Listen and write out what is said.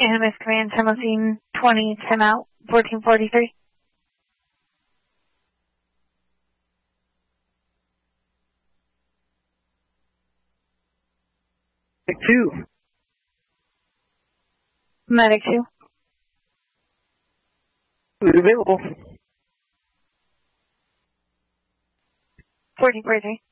Animus Command, Timosine 20, Tim out, 1443. Medic 2. Medic 2. Who's available? 1443.